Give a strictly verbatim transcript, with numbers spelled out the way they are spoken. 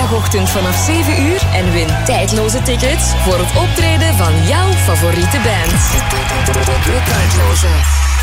Vrijdagochtend vanaf zeven uur en win tijdloze tickets voor het optreden van jouw favoriete band. De Tijdloze.